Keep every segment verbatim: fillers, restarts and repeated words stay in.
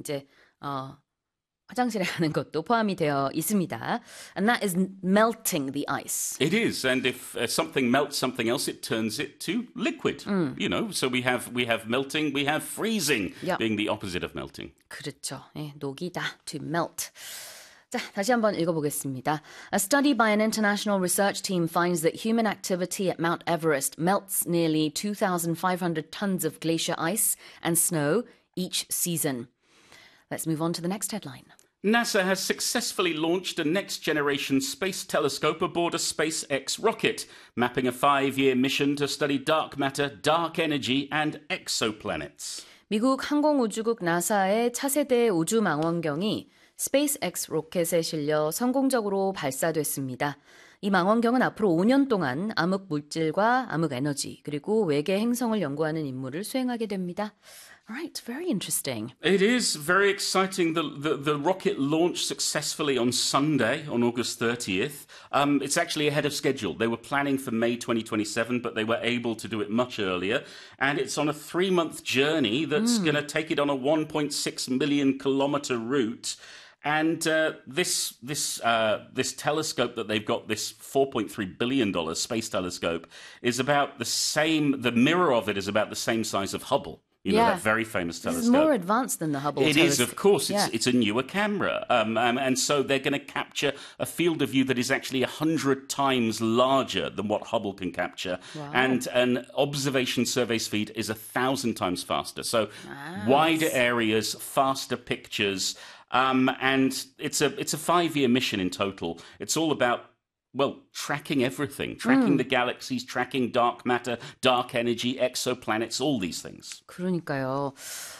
이제 어, 화장실에 가는 것도 포함이 되어 있습니다. And that is melting the ice. It is, and if uh, something melts something else, it turns it to liquid. Mm. You know, so we have we have melting, we have freezing, yep. being the opposite of melting. 그렇죠. 예, 녹이다, to melt. 자, 다시 한번 읽어보겠습니다. A study by an international research team finds that human activity at Mount Everest melts nearly two thousand five hundred tons of glacier ice and snow each season. Let's move on to the next headline. NASA has successfully launched a next-generation space telescope aboard a SpaceX rocket, mapping a five-year mission to study dark matter, dark energy, and exoplanets. 미국 항공우주국 나사의 차세대 우주망원경이 스페이스X 로켓에 실려 성공적으로 발사됐습니다. 이 망원경은 앞으로 오 년 동안 암흑 물질과 암흑 에너지 그리고 외계 행성을 연구하는 임무를 수행하게 됩니다. Right, very interesting. It is very exciting. The, the, the rocket launched successfully on Sunday, on August thirtieth. Um, it's actually ahead of schedule. They were planning for May twenty twenty-seven, but they were able to do it much earlier. And it's on a three-month journey that's mm. going to take it on a one point six million kilometer route. And uh, this this uh, this telescope that they've got, this four point three billion dollars space telescope, is about the same, the mirror of it is about the same size of Hubble. You know, yeah. that very famous telescope. This is more advanced than the Hubble It telescope. is, of course. It's, yeah. it's a newer camera. Um, um, and so they're going to capture a field of view that is actually one hundred times larger than what Hubble can capture. Wow. And an observation survey speed is one thousand times faster. So nice. Wider areas, faster pictures. Um, and it's a it's a five-year mission in total. It's all about, well, tracking everything. Tracking mm. the galaxies, tracking dark matter, dark energy, exoplanets, all these things. 그러니까요.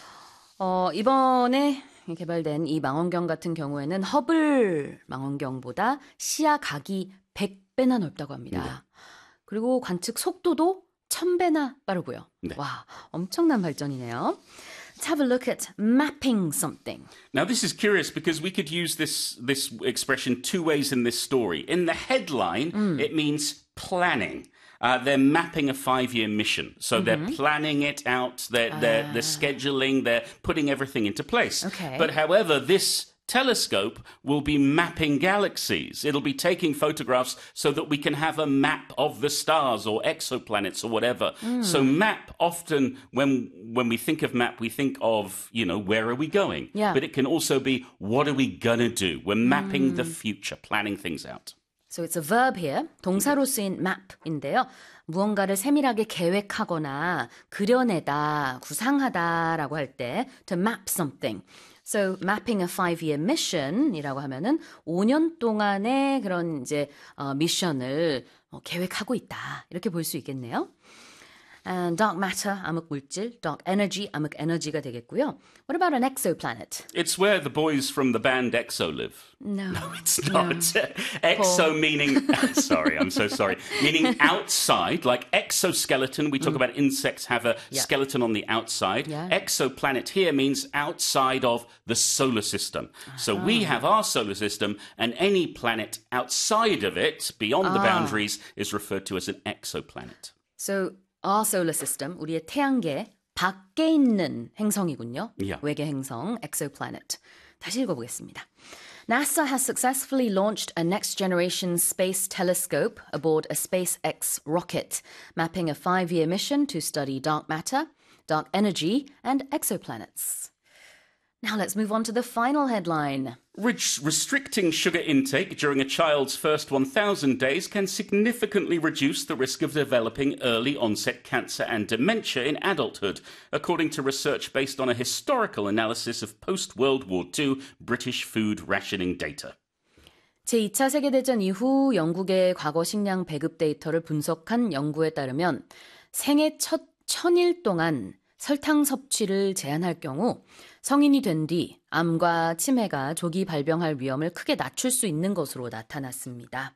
어, 이번에 개발된 이 망원경 같은 경우에는 허블 망원경보다 시야 각이 백 배나 넓다고 합니다. 네. 그리고 관측 속도도 천 배나 빠르고요. 네. 와, 엄청난 발전이네요. Let's have a look at mapping something. Now, this is curious because we could use this, this expression two ways in this story. In the headline, mm. it means planning. Uh, they're mapping a five-year mission. So mm-hmm. they're planning it out, they're, uh. they're, they're scheduling, they're putting everything into place. Okay. But however, this telescope will be mapping galaxies. It'll be taking photographs so that we can have a map of the stars or exoplanets or whatever. Mm. So map, often when when we think of map, we think of, you know, where are we going? Yeah. But it can also be, what are we gonna do? We're mapping mm. the future, planning things out. So it's a verb here. 동사로 쓰인 map인데요. 무언가를 세밀하게 계획하거나 그려내다, 구상하다라고 할 때 to map something. So mapping a five-year mission이라고 하면은 오 년 동안의 그런 이제 어, 미션을 어, 계획하고 있다. 이렇게 볼 수 있겠네요. And dark matter, 암흑 물질, dark energy, 암흑 에너지가 되겠고요. What about an exoplanet? It's where the boys from the band EXO live. No. No, it's not. No. Exo Paul. meaning, sorry, I'm so sorry, meaning outside, like exoskeleton. We talk mm. about insects have a yeah. skeleton on the outside. Yeah. Exoplanet here means outside of the solar system. Uh-huh. So we have our solar system, and any planet outside of it, beyond ah. the boundaries, is referred to as an exoplanet. So our solar system, 우리의 태양계 밖에 있는 행성이군요. Yeah. 외계 행성, exoplanet. 다시 읽어보겠습니다. NASA has successfully launched a next-generation space telescope aboard a SpaceX rocket, mapping a five-year mission to study dark matter, dark energy, and exoplanets. Now let's move on to the final headline. Res- restricting sugar intake during a child's first one thousand days can significantly reduce the risk of developing early-onset cancer and dementia in adulthood, according to research based on a historical analysis of post-World War Two British food rationing data. 제이 차 세계대전 이후 영국의 과거 식량 배급 데이터를 분석한 연구에 따르면 생애 첫 천일 동안 설탕 섭취를 제한할 경우 성인이 된 뒤 암과 치매가 조기 발병할 위험을 크게 낮출 수 있는 것으로 나타났습니다.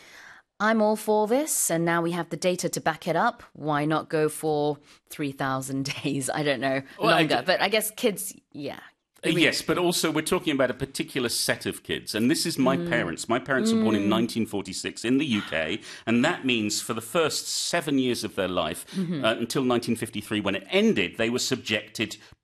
I'm all for this, and now we have the data to back it up. Why not go for three thousand days? I don't know, well, longer. I d- but I guess kids, yeah. Uh, yes, but also we're talking about a particular set of kids. And this is my mm. parents. My parents mm. were born in nineteen forty-six in the U K. And that means for the first seven years of their life, mm-hmm. uh, until nineteen fifty-three, when it ended, they were subjected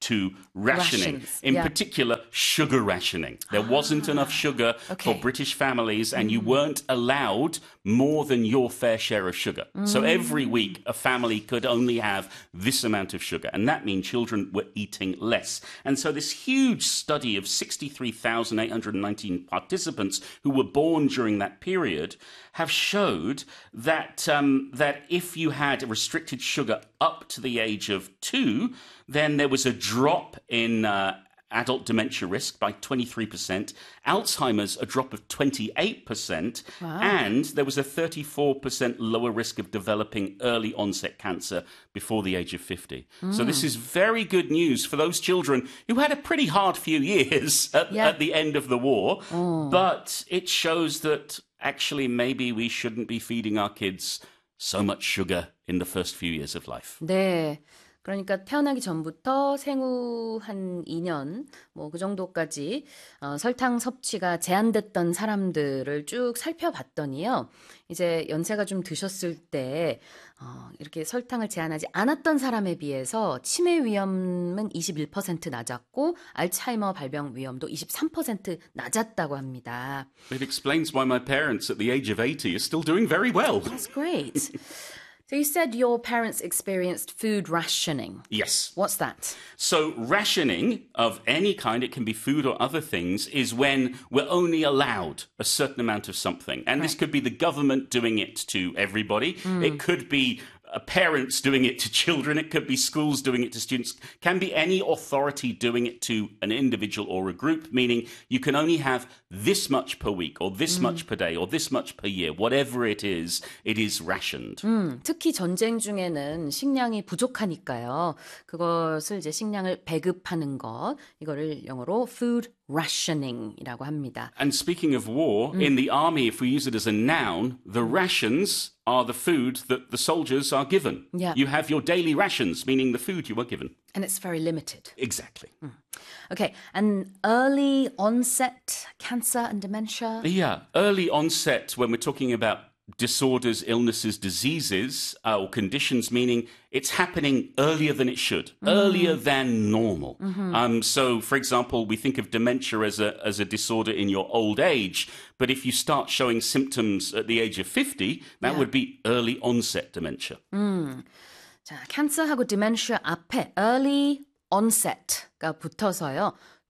to rationing. Rations, In yeah. particular, sugar rationing. There wasn't enough sugar okay. for British families, and you weren't allowed more than your fair share of sugar. So every week, a family could only have this amount of sugar, and that means children were eating less. And so this huge study of sixty-three thousand eight hundred nineteen participants who were born during that period have showed that um, that if you had restricted sugar up to the age of two, then there was a drop in uh, adult dementia risk by twenty-three percent, Alzheimer's a drop of twenty-eight percent, Wow. and there was a thirty-four percent lower risk of developing early onset cancer before the age of fifty. Mm. So this is very good news for those children who had a pretty hard few years at, yeah. at the end of the war, oh. but it shows that actually maybe we shouldn't be feeding our kids so much sugar in the first few years of life. 네. 그러니까 태어나기 전부터 생후 한 이 년 뭐 그 정도까지 어, 설탕 섭취가 제한됐던 사람들을 쭉 살펴봤더니요. 이제 연세가 좀 드셨을 때 어, 이렇게 설탕을 제한하지 않았던 사람에 비해서 치매 위험은 이십일 퍼센트 낮았고 알츠하이머 발병 위험도 이십삼 퍼센트 낮았다고 합니다. It explains why my parents at the age of eighty are still doing very well. That's great. So you said your parents experienced food rationing. Yes. What's that? So rationing of any kind, it can be food or other things, is when we're only allowed a certain amount of something. And right. this could be the government doing it to everybody. Mm. It could be uh, parents doing it to children. It could be schools doing it to students. Can be any authority doing it to an individual or a group, meaning you can only have this much per week or this mm. much per day or this much per year. Whatever it is, it is rationed. 음, 특히 전쟁 중에는 식량이 부족하니까요. 그것을 이제 식량을 배급하는 것, 이거를 영어로 food rationing이라고 합니다. And speaking of war, mm. in the army, if we use it as a noun, the rations are the food that the soldiers are given. Yeah. You have your daily rations, meaning the food you are given. And it's very limited. Exactly. Mm. Okay, and early onset cancer and dementia? Yeah, early onset when we're talking about disorders, illnesses, diseases, uh, or conditions, meaning it's happening earlier than it should, mm. earlier than normal. Mm-hmm. Um, so, for example, we think of dementia as a as a disorder in your old age, but if you start showing symptoms at the age of fifty, that yeah. would be early onset dementia. 음. 자, 캔서하고 dementia 앞에 early onset가 붙어서요.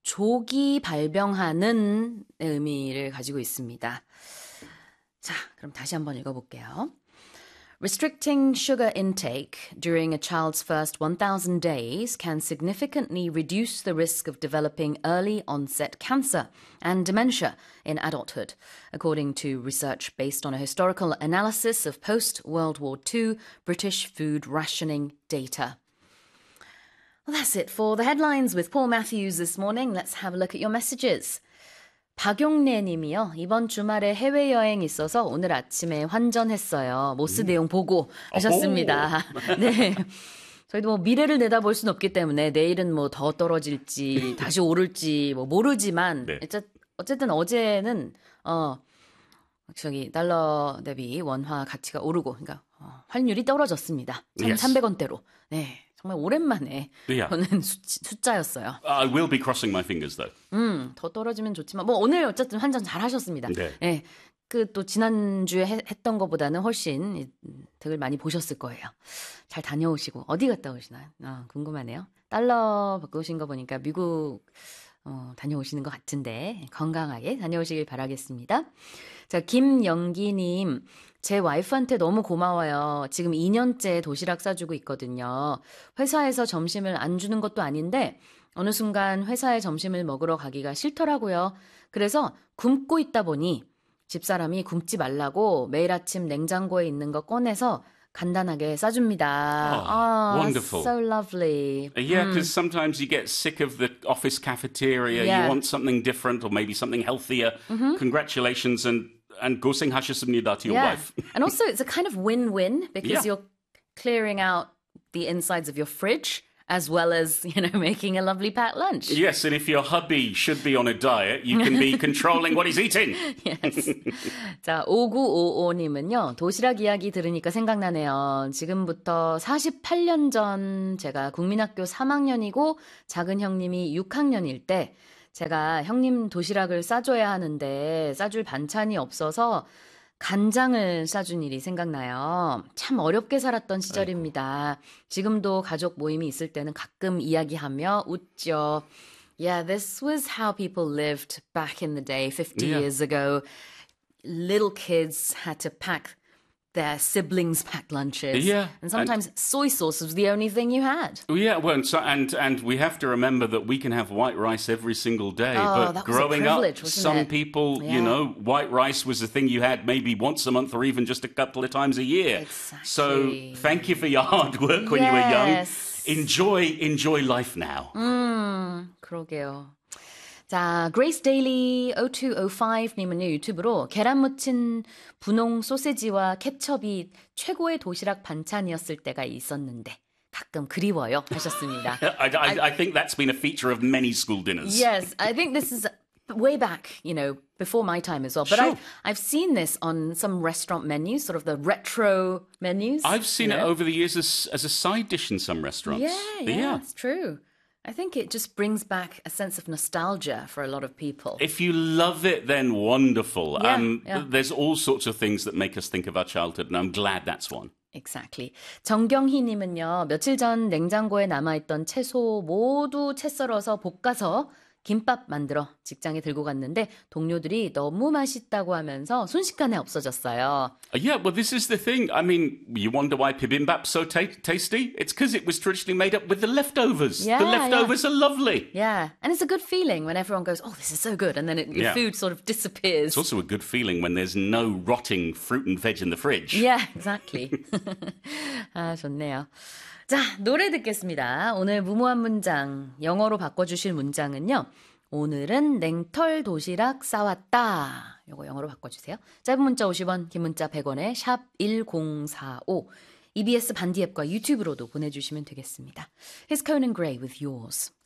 조기 발병하는 의미를 가지고 있습니다. 자, 그럼 다시 한번 읽어볼게요. Restricting sugar intake during a child's first one thousand days can significantly reduce the risk of developing early onset cancer and dementia in adulthood, according to research based on a historical analysis of post-World War Two British food rationing data. Well, that's it for the headlines with Paul Matthews this morning. Let's have a look at your messages. 박용래 님이요. 이번 주말에 해외여행 있어서 오늘 아침에 환전했어요. 모스 내용 보고 하셨습니다. 네. 저희도 뭐 미래를 내다볼 수는 없기 때문에 내일은 뭐 더 떨어질지 다시 오를지 뭐 모르지만 네. 어쨌든 어제는 어 저기 달러 대비 원화 가치가 오르고 그러니까 어, 환율이 떨어졌습니다. 천삼백 원대로. 네. 정말 오랜만에 yeah. 보는 수, 숫자였어요. I will be crossing my fingers though. 음, 더 떨어지면 좋지만 뭐 오늘 어쨌든 환전 잘 하셨습니다. 네. 네. 그 또 지난주에 해, 했던 것보다는 훨씬 득을 많이 보셨을 거예요. 잘 다녀오시고 어디 갔다 오시나요? 어, 궁금하네요. 달러 바꾸신 거 보니까 미국 어, 다녀오시는 것 같은데 건강하게 다녀오시길 바라겠습니다. 자, 김영기님. 제 와이프한테 너무 고마워요. 지금 이 년째 도시락 싸주고 있거든요. 회사에서 점심을 안 주는 것도 아닌데 어느 순간 회사에 점심을 먹으러 가기가 싫더라고요. 그래서 굶고 있다 보니 집사람이 굶지 말라고 매일 아침 냉장고에 있는 거 꺼내서 간단하게 싸줍니다. Oh, oh, wonderful. So lovely. Yeah, because 음. sometimes you get sick of the office cafeteria. Yeah. You want something different or maybe something healthier. Mm-hmm. Congratulations and and 고생하셨습니다 to your yeah. wife. And also it's a kind of win-win because yeah. you're clearing out the insides of your fridge as well as, you know, making a lovely packed lunch. Yes, and if your hubby should be on a diet, you can be controlling what he's eating. Yes. 자, 오구오오님은요. 도시락 이야기 들으니까 생각나네요. 지금부터 사십팔 년 전 제가 국민학교 삼 학년이고 작은 형님이 육 학년일 때 제가 형님 도시락을 싸줘야 하는데 싸줄 반찬이 없어서 간장을 싸준 일이 생각나요. 참 어렵게 살았던 시절입니다. 지금도 가족 모임이 있을 때는 가끔 이야기하며 웃죠. Yeah, this was how people lived back in the day, fifty Yeah. years ago. Little kids had to pack their siblings' packed lunches. Yeah, And sometimes soy sauce was the only thing you had. Yeah, well, and, so, and and we have to remember that we can have white rice every single day. Oh, but that was a growing privilege, up, wasn't some it? people, Yeah. you know, white rice was the thing you had maybe once a month or even just a couple of times a year. Exactly. So thank you for your hard work when you were young. Yes. Enjoy enjoy life now. 음, 그러게요. 자, Grace Daily 오이오오님은요, 유튜브로 계란 무친 분홍 소세지와 케첩이 최고의 도시락 반찬이었을 때가 있었는데 가끔 그리워요 하셨습니다. I, I, I think that's been a feature of many school dinners. Yes, I think this is way back, you know, before my time as well. But Sure. I've, I've seen this on some restaurant menus, sort of the retro menus. I've seen you it know. over the years as, as a side dish in some restaurants. Yeah, yeah, it's true. I think it just brings back a sense of nostalgia for a lot of people. If you love it, then wonderful. Yeah, um, yeah. There's all sorts of things that make us think of our childhood, and I'm glad that's one. Exactly. 정경희님은요, 며칠 전 냉장고에 남아있던 채소 모두 채 썰어서 볶아서 김밥 만들어 직장에 들고 갔는데 동료들이 너무 맛있다고 하면서 순식간에 없어졌어요. Uh, Yeah, well, this is the thing. I mean, you wonder why bibimbap's so ta- tasty? It's because it was traditionally made up with the leftovers. Yeah, the leftovers are lovely. Yeah, and it's a good feeling when everyone goes, oh, this is so good, and then it, your Yeah. food sort of disappears. It's also a good feeling when there's no rotting fruit and veg in the fridge. Yeah, exactly. 아, 좋네요. 자, 노래 듣겠습니다. 오늘 무모한 문장, 영어로 바꿔주실 문장은요. 오늘은 냉털 도시락 싸왔다. 요거 영어로 바꿔주세요. 짧은 문자 오십 원, 긴 문자 백 원에 샵 일공사오. 이비에스 반디 앱과 유튜브로도 보내주시면 되겠습니다. Here's Conan Gray with Yours.